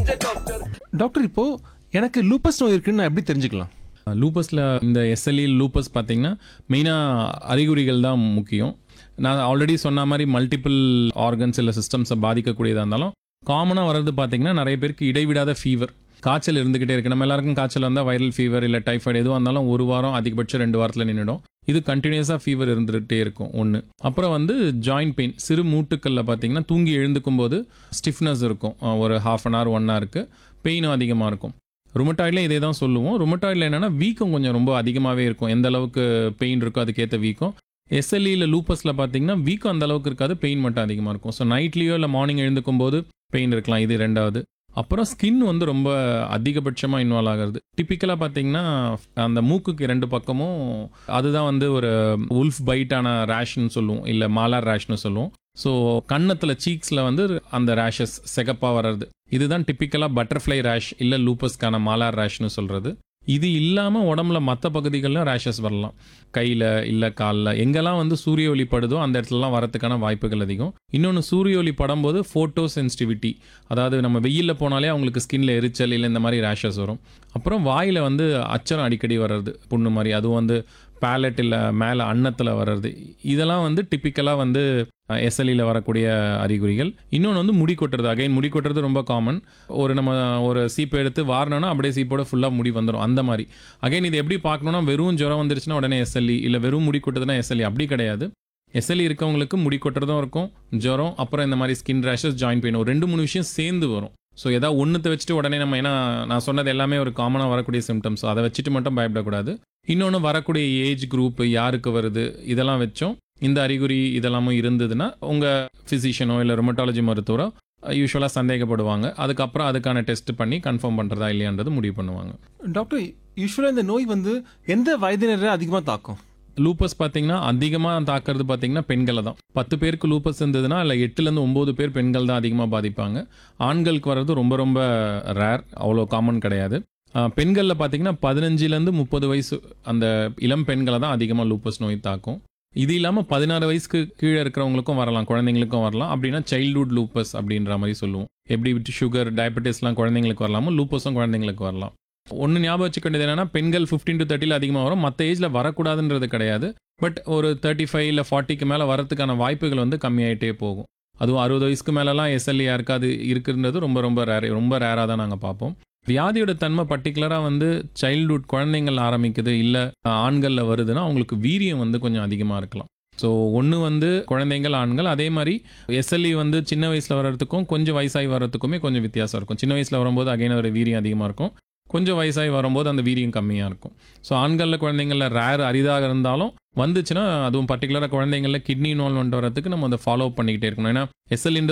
Doctor இப்போ எனக்கு lupus நோய் இருக்குன்னு நான் எப்படி தெரிஞ்சுக்கலாம்? லூப்பஸில் இந்த எஸ்எல்இ லூப்பஸ் பார்த்தீங்கன்னா மெயினாக அறிகுறிகள் தான் முக்கியம். நான் ஆல்ரெடி சொன்ன மாதிரி மல்டிபிள் ஆர்கன்ஸ் இல்லை சிஸ்டம்ஸை பாதிக்கக்கூடியதாக இருந்தாலும் காமனாக வர்றது பார்த்தீங்கன்னா நிறைய பேருக்கு இடைவிடாத ஃபீவர், காய்ச்சல் இருந்துக்கிட்டே இருக்குது. நம்ம எல்லாருக்கும் காய்ச்சல் வந்தால் வைரல் ஃபீவர் இல்லை டைஃபாய்டு எதுவாக இருந்தாலும் ஒரு வாரம் அதிகபட்சம் 2 வாரத்தில் நின்றுடும். இது கண்டினியூஸாக ஃபீவர் இருந்துகிட்டே இருக்கும் ஒன்று. அப்புறம் ஜாயிண்ட் பெயின், சிறு மூட்டுக்களில் பார்த்தீங்கன்னா தூங்கி எழுந்துக்கும் போது ஸ்டிஃப்னஸ் இருக்கும், ஒரு 1/2 hour 1 hour பெயினும் அதிகமாக இருக்கும். ருமட்டாய்டில் இதே தான் சொல்லுவோம். ருமட்டாய்டில் என்னென்னா வீக்கம் கொஞ்சம் ரொம்ப அதிகமாகவே இருக்கும். எந்த அளவுக்கு பெயின் இருக்கோ அதுக்கேற்ற வீக்கம். எஸ்எல்இயில் லூப்பஸில் பார்த்தீங்கன்னா வீக்கம் அந்த அளவுக்கு இருக்காது, பெயின் மட்டும் அதிகமாக இருக்கும். ஸோ நைட்லேயோ இல்லை மார்னிங் எழுந்துக்கும் போது பெயின் இருக்கலாம். இது 2வது. அப்புறம் ஸ்கின் ரொம்ப அதிகபட்சமாக இன்வால்வ் ஆகிறது. டிப்பிக்கலாக பார்த்தீங்கன்னா அந்த மூக்குக்கு 2 பக்கமும் அதுதான் ஒரு உல்ஃப் பைட்டான ரேஷ்னு சொல்லுவோம், இல்லை மாலார் ரேஷ்னு சொல்லுவோம். ஸோ கன்னத்தில் சீக்ஸில் அந்த ரேஷஸ் சிகப்பாக வர்றது, இதுதான் டிப்பிக்கலாக பட்டர்ஃப்ளை ரேஷ் இல்லை லூப்பஸ்க்கான மாலார் ரேஷ்னு சொல்கிறது. இது இல்லாமல் உடம்புல மற்ற பகுதிகளில் ரேஷஸ் வரலாம். கையில் இல்லை காலில் எங்கெல்லாம் சூரிய ஒளி படுதோ அந்த இடத்துலலாம் வரத்துக்கான வாய்ப்புகள் அதிகம். இன்னொன்று, சூரிய ஒளி படும்போது ஃபோட்டோ சென்சிட்டிவிட்டி, அதாவது நம்ம வெயிலில் போனாலே அவங்களுக்கு ஸ்கின்ல எரிச்சல் இல்லை இந்த மாதிரி ரேஷஸ் வரும். அப்புறம் வாயில் அச்சரம் அடிக்கடி வர்றது, புண்ணு மாதிரி, அதுவும் பேலட் இல்லை மேலே அன்னத்தில் வர்றது, இதெல்லாம் டிப்பிக்கலாக எஸ்எல்இயில் வரக்கூடிய அறிகுறிகள். இன்னொன்று முடி கொட்டுறது. அகைன் முடி கொட்டுறது ரொம்ப காமன். நம்ம ஒரு சீப்பை எடுத்து வாரினோன்னா அப்படியே சீப்போட ஃபுல்லாக முடி வந்துடும் அந்த மாதிரி. அகைன் இது எப்படி பார்க்கணுன்னா, வெறும் ஜுரம் வந்துருச்சுன்னா உடனே எஸ்எல்இ, இல்லை வெறும் முடி கொட்டுறதுனா எஸ்எல்இ, அப்படி கிடையாது. எஸ்எல்இ இருக்கவங்களுக்கு முடி கொட்டுறதும் இருக்கும், ஜுரம், அப்புறம் இந்த மாதிரி ஸ்கின் ரேஷஸ், ஜாயிண்ட் பெயின், ஒரு 2-3 விஷயம் சேர்ந்து வரும். ஸோ ஏதாவது ஒன்றுத்தை வச்சுட்டு உடனே நம்ம, ஏன்னா நான் சொன்னது எல்லாமே ஒரு காமனாக வரக்கூடிய சிம்டம்ஸ், அதை வச்சுட்டு மட்டும் பயப்படக்கூடாது. இன்னொன்று, வரக்கூடிய ஏஜ் குரூப், யாருக்கு வருது, இதெல்லாம் வச்சோம் இந்த அறிகுறி இதெல்லாமும் இருந்ததுன்னா உங்கள் ஃபிசிஷியனோ இல்லை ருமட்டாலஜி மருத்துவரோ யூஸ்வலாக சந்தேகப்படுவாங்க. அதுக்கப்புறம் அதுக்கான டெஸ்ட் பண்ணி கன்ஃபார்ம் பண்ணுறதா இல்லையான்றது முடிவு பண்ணுவாங்க. டாக்டர், யூஸ்வலாக இந்த நோய் எந்த வயதினரை அதிகமாக தாக்கும்? லூப்பஸ் பார்த்தீங்கன்னா அதிகமாக தாக்குறது பார்த்தீங்கன்னா பெண்களை தான். 10 பேருக்கு லூப்பஸ் இருந்ததுன்னா இல்லை 8லேருந்து 9 பேர் பெண்கள் தான் அதிகமாக பாதிப்பாங்க. ஆண்களுக்கு வர்றது ரொம்ப ரொம்ப ரேர், அவ்வளோ காமன் கிடையாது. பெண்களில் பார்த்தீங்கன்னா 15லேருந்து 30 வயசு அந்த இளம் பெண்களை தான் அதிகமாக லூப்பஸ் நோய் தாக்கும். இது இல்லாமல் 16 வயசுக்கு கீழே இருக்கிறவங்களுக்கும் வரலாம், குழந்தைங்களுக்கும் வரலாம். அப்படின்னா சைல்ட்ஹுட் லூப்பஸ் அப்படின்ற மாதிரி சொல்லுவோம். எப்படி சுகர், டயபெட்டிஸ்லாம் குழந்தைங்களுக்கு வரலாமோ, லூப்பஸும் குழந்தைங்களுக்கு வரலாம். ஒன்று ஞாபகம் வச்சுக்க வேண்டியது என்னன்னா, பெண்கள் 15 to 30 அதிகமாக வரும், மற்ற ஏஜில் வரக்கூடாதுன்றது கிடையாது. பட் ஒரு 35 இல்லை 40க்கு மேலே வரத்துக்கான வாய்ப்புகள் கம்மியாயிட்டே போகும். அதுவும் 60 வயசுக்கு மேலெலாம் எஸ்எல்இ யாருக்காது இருக்குன்றது ரொம்ப ரொம்ப ரேராக தான் நாங்கள் பார்ப்போம். வியாதியோட தன்மை பர்டிகுலராக சைல்ட்ஹுட் குழந்தைங்கள் ஆரம்பிக்குது, இல்லை ஆண்களில் வருதுன்னா அவங்களுக்கு வீரியம் கொஞ்சம் அதிகமாக இருக்கலாம். ஸோ ஒன்று குழந்தைங்கள், ஆண்கள். அதே மாதிரி எஸ்எல்இ சின்ன வயசில் வர்றதுக்கும் கொஞ்சம் வயசாகி வர்றதுக்குமே கொஞ்சம் வித்தியாசம் இருக்கும். சின்ன வயசில் வரும்போது அகைன் ஒரு வீரியம் அதிகமாக இருக்கும், கொஞ்சம் வயசாகி வரும்போது அந்த வீரியம் கம்மியாக இருக்கும். ஸோ ஆண்களில் குழந்தைங்களில் ரேர், அரிதாக இருந்தாலும் வந்துச்சுன்னா, அதுவும் பர்டிகுலராக குழந்தைங்களில் கிட்னி இன்வால்வ்மெண்ட் வரதுக்கு நம்ம ஃபாலோ பண்ணிக்கிட்டே இருக்கணும். ஏன்னா எஸ்எல்இ